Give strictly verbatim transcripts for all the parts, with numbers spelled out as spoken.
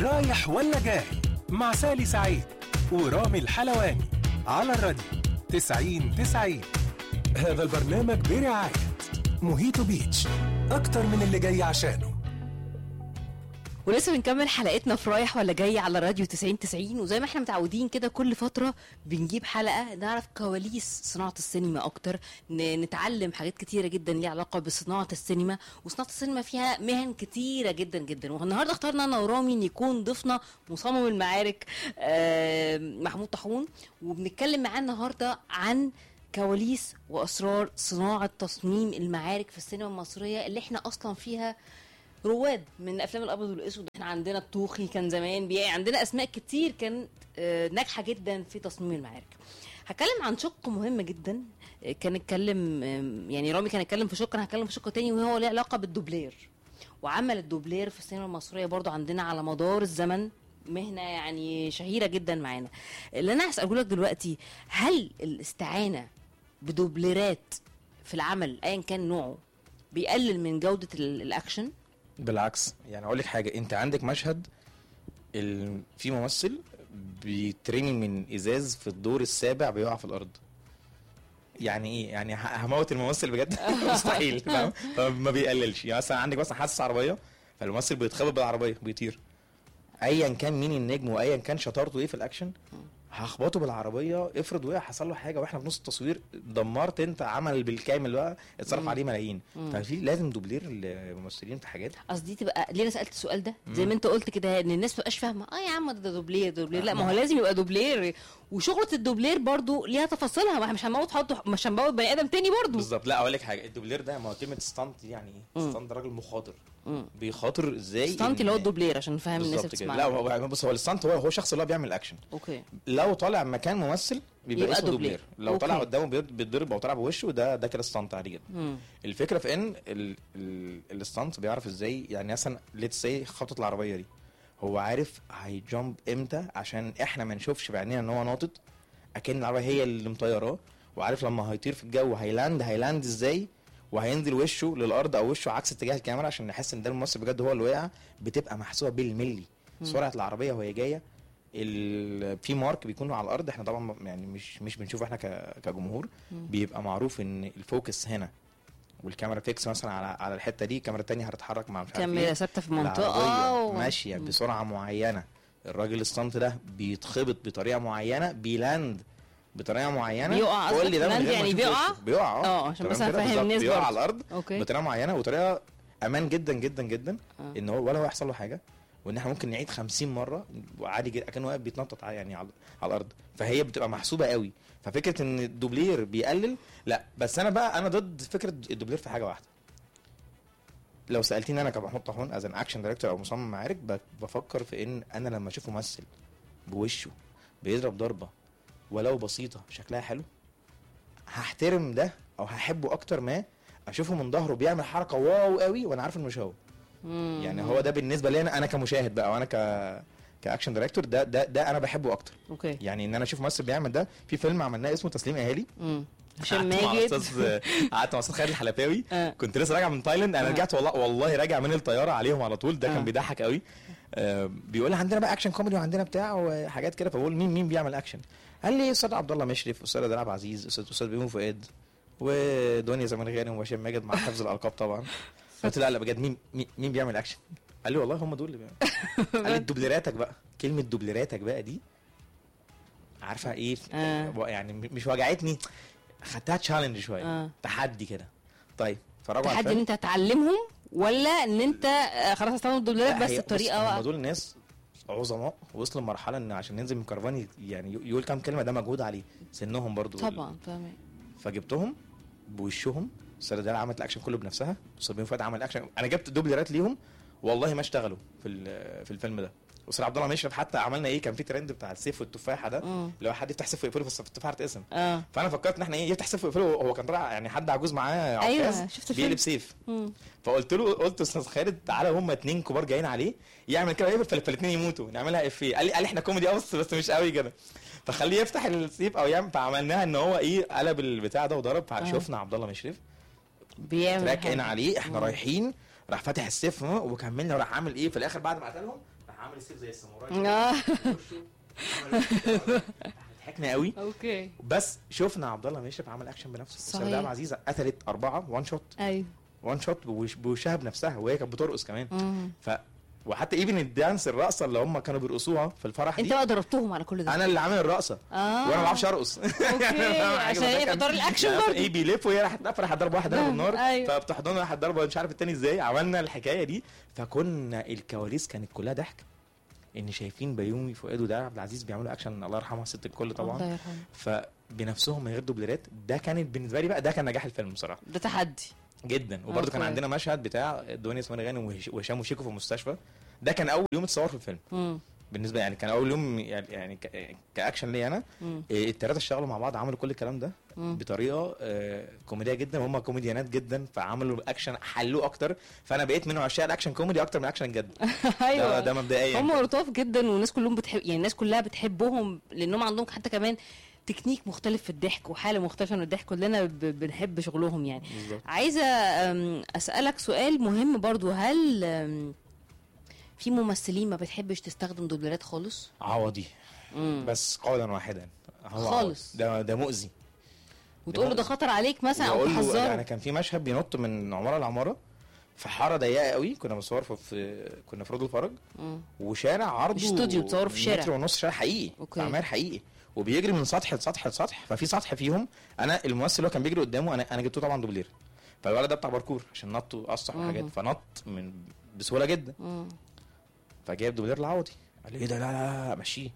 رايح ولا جاي مع سالي سعيد ورامي الحلواني على الراديو تسعين تسعين. هذا البرنامج برعاية موهيتو بيتش، أكتر من اللي جاي عشانه. ولسه بنكمل حلقتنا في رايح ولا جاي على راديو تسعين تسعين. وزي ما احنا متعودين كده كل فترة بنجيب حلقة نعرف كواليس صناعة السينما أكتر، نتعلم حاجات كتيرة جدا ليها علاقة بصناعة السينما. وصناعة السينما فيها مهن كتيرة جدا جدا. والنهاردة اخترنا أنا ورامي إن يكون ضيفنا مصمم المعارك محمود طاحون، وبنتكلم معاه النهاردة عن كواليس وأسرار صناعة تصميم المعارك في السينما المصرية اللي احنا أصلا فيها رواد من افلام الابيض والاسود. احنا عندنا الطوخي كان زمان بيعي، عندنا اسماء كتير كانت ناجحه جدا في تصميم المعارك. هتكلم عن شق مهم جدا، كان اتكلم يعني رامي كان اتكلم في شق، انا هتكلم في شق تاني وهو له علاقه بالدوبلير وعمل الدوبلير في السينما المصريه. برضو عندنا على مدار الزمن مهنه يعني شهيره جدا معانا. اللي انا هساله لك دلوقتي، هل الاستعانه بدوبليرات في العمل ايا كان نوعه بيقلل من جوده الاكشن؟ بالعكس، يعني اقول لك حاجه، انت عندك مشهد ال... في ممثل بيترمي من ازاز في الدور السابع بيقع في الارض. يعني ايه؟ يعني هموت الممثل بجد؟ مستحيل، فاهم؟ فما بيقللش. يعني مثلا عندك مثلا حادثه عربيه فالممثل بيتخبط بالعربيه بيطير، ايا كان مين النجم وايا كان شطارته ايه في الاكشن هخبطه بالعربيه. افرض وقع حصل له حاجه واحنا في نص التصوير، دمرت انت عمل بالكامل بقى، اتصرف عليه ملايين. ففي لازم دوبلير للممثلين في حاجات. قصدي تبقى ليه انا سالت السؤال ده زي مم. ما انت قلت كده ان الناس ما تبقاش فاهمه اه يا عم ده دوبلير دوبلير. لا، ما هو لازم يبقى دوبلير، وشغله الدوبلير برضو ليها تفاصيلها. ما احنا مش هنموت حد، مش هنموت بني ادم تاني برضو. بالظبط. لا اقول لك حاجه، الدوبلير ده ما هو كلمه ستانت يعني ايه؟ ستانت راجل مخاطر. بيخاطر ازاي؟ ستانت اللي هو الدوبلير عشان نفهم الناس اللي بتسمعنا. لا هو بص، هو الستانت هو هو الشخص اللي هو بيعمل الاكشن. اوكي. لو طالع مكان ممثل بيبقى اسمه دوبلير. لو أوكي. طالع قدامه بيتضرب او طالع بوشه ده ده كده ستانت عادي جدا. مم. الفكره في ان الستانت بيعرف ازاي، يعني مثلا ليتس سي خبطه العربيه دي، هو عارف هيجامب امتى عشان احنا ما نشوفش بعينينا ان هو ناطط، اكن العربيه هي اللي مطيراه، وعارف لما هيطير في الجو هيلاند هيلاند ازاي، وهينزل وشه للارض او وشه عكس اتجاه الكاميرا عشان نحس ان ده الممثل بجد هو اللي وقع. بتبقى محسوبه بالملي سرعه العربيه وهي جايه. في مارك بيكون على الارض، احنا طبعا يعني مش مش بنشوف احنا كجمهور، بيبقى معروف ان الفوكس هنا والكاميرا فيكس مثلا على على الحته دي، الكاميرا الثانيه هتتحرك مع مش عارف كاميرا ثابته في منطقه ماشيه بسرعه معينه. الراجل الصمت ده بيتخبط بطريقه معينه، بيلاند بطريقه معينه، بيقع. كل ده يعني بيقع بيقع اه عشان بس افهم الناس بيقع على الارض أوكي. بطريقه معينه وطريقه امان جدا جدا جدا. آه. ان هو ولا هو يحصل له حاجه، وان احنا ممكن نعيد خمسين مره وعادي جدا كأنه واقف بيتنطط يعني على الارض. فهي بتبقى محسوبه قوي. ففكره ان الدوبلير بيقلل لا، بس انا بقى انا ضد فكره الدوبلير في حاجه واحده. لو سالتيني انا كمحمود طاحون از ان اكشن دايركتور او مصمم معارك، بفكر في ان انا لما اشوف ممثل بوشه بيضرب ضربه ولو بسيطه شكلها حلو، هحترم ده او هحبه اكتر ما اشوفه من ظهره بيعمل حركه واو قوي وانا عارف انه مش هو. مم. يعني هو ده بالنسبه لي انا انا كمشاهد بقى، وانا ك كاكشن دايركتور، ده ده ده انا بحبه اكتر. اوكي. يعني ان انا اشوف ممثل بيعمل ده. في فيلم عملناه اسمه تسليم اهالي، هشام ماجد، قعدت مع استاذ خالد الحلفاوي. كنت لسه راجع من تايلاند، انا رجعت والله والله راجع من الطياره عليهم على طول. ده كان بيضحك قوي. آه بيقول لي عندنا بقى اكشن كوميدي وعندنا بتاع وحاجات كده، فبقول مين مين بيعمل اكشن؟ قال لي استاذ عبد الله مشرف، استاذ عبد الله عزيز، استاذ استاذ بيومي فؤاد، ودنيا زمان غانم وهشام ماجد مع حفظ الالقاب طبعا. قلت لا لا بجد مين مين بيعمل اكشن؟ قال لي والله هم دول اللي بيعملوا. قال لي دوبليراتك بقى، كلمه دوبليراتك بقى دي عارفه ايه؟ آه. يعني مش وجعتني، خدتها تشالنج شويه. آه. تحدي كده. طيب فرجعوا تحدي ان انت هتعلمهم ولا ان انت خلاص هتستخدم الدوبليرات بس الطريقه؟ هم دول الناس عظماء وصلوا لمرحله ان عشان ننزل من كرفان يعني يقول كام كلمه ده مجهود عليه، سنهم برضو طبعا. فاهم. فجبتهم بوشهم. السنه دي عملت الاكشن كله بنفسها، صبيان فؤاد عمل اكشن، انا جبت دوبليرات ليهم والله ما اشتغلوا في في الفيلم ده. استاذ عبد الله مشرف حتى عملنا ايه، كان في ترند بتاع السيف والتفاحه ده، اللي هو حد يفتح سيف ويقفله في التفاحه تقسم. آه. فانا فكرت ان احنا ايه، يفتح سيف ويقفله، هو كان طلع يعني حد عجوز معاه عكاز. أيوة بيقلب سيف. مم. فقلت له قلت استاذ خالد تعالى هم اتنين كبار جايين عليه يعمل كده يقفل فالاثنين يموتوا نعملها افيه. قال لي قال لي احنا كوميدي اه بس مش قوي كده، فخليه يفتح السيف او يعمل. فعملناها ان هو ايه قلب البتاع ده وضرب. فشوفنا آه. عبد الله مشرف بيعمل تراك عليه احنا مم. رايحين، راح فاتح السيف وكملنا وراح عامل ايه في الاخر بعد ما قتلهم، راح عامل سيف زي الساموراي ضحكنا قوي. اوكي بس شفنا عبد الله مشرف عمل اكشن بنفسه. سرداب عزيزه قتلت اربعه وان شوت. ايوه وان شوت بوشها بنفسها وهي كانت بترقص كمان. مم. ف وحتى ايفن الدانس الرقصه اللي هم كانوا بيرقصوها في الفرح دي انت بقى ضربتهم على كل ده. انا اللي عامل الرقصه آه. وانا ما بعرفش ارقص. اوكي عشان هي بتدور الاكشن برضه ايه بيلف وهي راحت راح ضرب واحد ضرب النار. أيوة. فبتحضنه راح ضربه مش عارف التاني ازاي. عملنا الحكايه دي فكنا الكواليس كانت كلها ضحك ان شايفين بيومي فؤاد وده عبد العزيز بيعملوا اكشن الله يرحمها ست الكل طبعا. الله يرحمها. فبنفسهم من غير دوبليرات. ده كانت بالنسبه لي بقى ده كان نجاح الفيلم بصراحه. ده تحدي جدا. وبرده كان عندنا مشهد بتاع دنيا اسمها غانم وهشام وشيكو في المستشفى. ده كان اول يوم اتصور في الفيلم. مم. بالنسبه يعني كان اول يوم يعني كاكشن لي انا. الثلاثه اشتغلوا مع بعض عملوا كل الكلام ده مم. بطريقه آه كوميديه جدا وهم كوميديانات جدا فعملوا اكشن حلوه اكتر. فانا بقيت من عشاق الاكشن كوميدي اكتر من اكشن جد. ايوه ده, ده مبدئيا هم لطاف جدا والناس كلهم بتحب يعني الناس كلها بتحبهم لانهم عندهم حتى كمان تكنيك مختلف في الضحك وحاله مختلفه من الضحك. كلنا بنحب شغلهم يعني. بالزبط. عايزه اسالك سؤال مهم برضو. هل في ممثلين ما بتحبش تستخدم دوبلرات خالص؟ عوضي مم. بس قولا واحدا هو خالص ده ده مؤذي وتقول له ده خطر عليك مثلا او تحذره. يعني كان في مشهد بينط من عماره لعماره في حاره ضيقه قوي. كنا بنصور في كنا في رود الفرج مم. وشارع عرضه استوديو تصور في شارع متر ونص شارع حقيقي عمار حقيقي وبيجري من سطح لسطح لسطح. ففي سطح فيهم انا الممثل اللي هو كان بيجري قدامه انا انا جبته طبعا دوبلير. فالولد ده بتاع باركور عشان نط وقصح وحاجات فنط من بسهوله جدا. مم. فجايب دوبلير العوضي قال لي ايه ده لا لا لا ماشي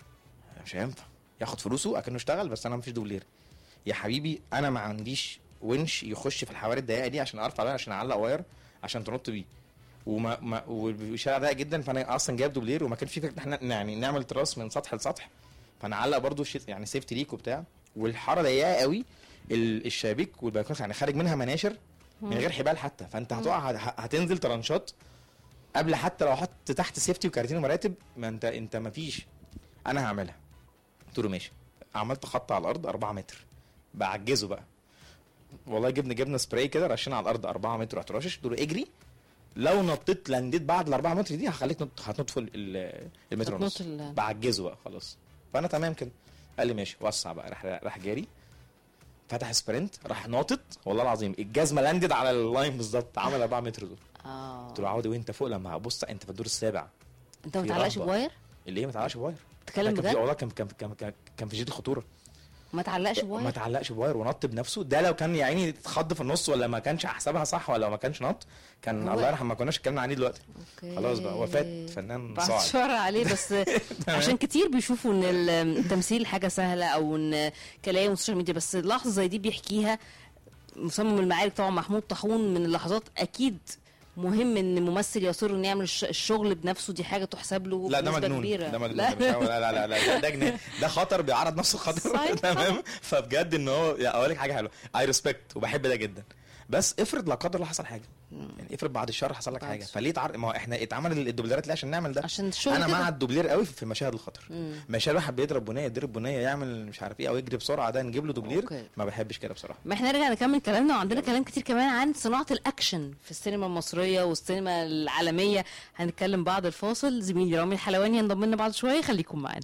مش هينفع ياخد فلوسه اكنه اشتغل بس انا مفيش دوبلير. يا حبيبي انا ما عنديش ونش يخش في الحواري الضيقه دي عشان ارفع عليها عشان اعلق واير عشان تنط بيه وما ما والشارع ضيق جدا. فانا اصلا جايب دوبلير وما كانش في فكره احنا يعني نعمل تراس من سطح لسطح. فانا علق برده يعني سيفتي ليك وبتاع. والحاره ضيقه قوي الشبابيك والبلكونات يعني خارج منها مناشر من غير حبال حتى. فانت هتقع هتنزل ترانشات قبل حتى لو حط تحت سيفتي وكارتين ومراتب. ما انت انت ما فيش. انا هعملها. قلت له ماشي. عملت خط على الارض أربعة متر بعجزه بقى والله. جبنا جبنا سبراي كده رشينا على الارض أربعة متر رحت راشش. قلت له اجري لو نطيت لنديت بعد الأربعة متر دي هخليك نط هتنط في المتر ونص. بعجزه بقى خلاص. فانا تمام كده. قال لي ماشي وسع بقى. راح راح جاري فتح سبرنت راح ناطط والله العظيم الجزمه لاندد على اللاين بالظبط. عمل أربعة متر دول. اه قلت له عودي وانت فوق لما هبص انت في الدور السابع. انت ما تعلقش بواير؟ اللي ايه ما تعلقش بواير؟ تتكلم بجد؟ والله كان كان كان كان في جيد الخطوره. ما تعلقش بواير؟ ما تعلقش بواير ونط بنفسه. ده لو كان يا عيني اتخض في النص ولا ما كانش حسابها صح ولا ما كانش نط كان الله يرحم ما كناش اتكلمنا عنيه دلوقتي. أوكي. خلاص بقى وفاه فنان صاعد. بعد شهر عليه بس عشان كتير بيشوفوا ان التمثيل حاجه سهله او ان كلام والسوشيال ميديا. بس لحظه زي دي بيحكيها مصمم المعارك طبعا محمود طاحون. من اللحظات اكيد مهم ان الممثل يصر انه يعمل الشغل بنفسه. دي حاجه تحسب له لا ده مجنون كبيرة. ده مجنون. لا لا لا لا ده جنان. ده خطر بيعرض نفسه خطر تمام. فبجد ان هو اقول لك حاجه حلوه اي ريسبكت وبحب ده جدا. بس افرض لا قدر الله حصل حاجه يعني افرض بعد الشر حصل لك حاجه فليه تعر... ما هو احنا اتعمل الدوبليرات ليه عشان نعمل ده عشان الشغل. انا مع الدوبلير قوي في مشاهد الخطر. مشاهد واحد بيضرب بنيه يضرب بنيه يعمل مش عارف ايه او يجري بسرعه ده نجيب له دوبلير. أوكي. ما بحبش كده بصراحه. ما احنا نرجع نكمل كلامنا وعندنا كلام كتير كمان عن صناعه الاكشن في السينما المصريه والسينما العالميه. هنتكلم بعد الفاصل. زميلي رامي الحلواني ينضم لنا بعد شويه. خليكم معانا.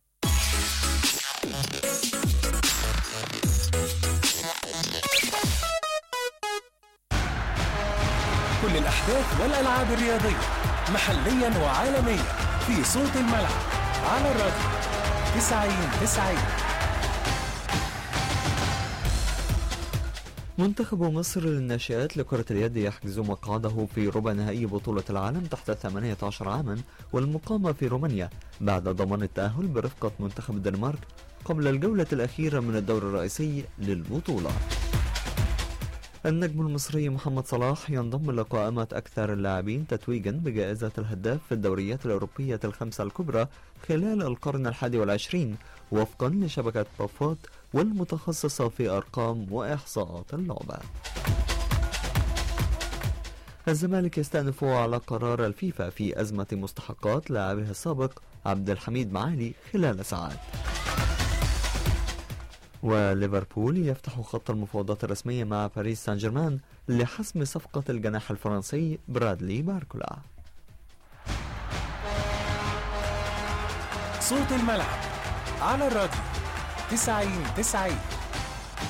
كل الأحداث والألعاب الرياضية محليا وعالميا في صوت الملعب على الراديو تسعين تسعين. منتخب مصر للناشئات لكرة اليد يحجز مقعده في ربع نهائي بطولة العالم تحت ثمانية عشر عاما والمقامة في رومانيا بعد ضمان التأهل برفقة منتخب الدنمارك قبل الجولة الأخيرة من الدور الرئيسي للبطولة. النجم المصري محمد صلاح ينضم لقائمة أكثر اللاعبين تتويجا بجائزة الهداف في الدوريات الأوروبية الخمسة الكبرى خلال القرن الحادي والعشرين وفقا لشبكة بافوت والمتخصصة في أرقام وإحصاءات اللعبة. الزمالك يستأنف على قرار الفيفا في أزمة مستحقات لاعبه السابق عبد الحميد معالي خلال ساعات. وليفربول يفتح خط المفاوضات الرسمية مع باريس سان جيرمان لحسم صفقة الجناح الفرنسي برادلي باركولا. صوت الملعب على الراديو تسعين تسعين.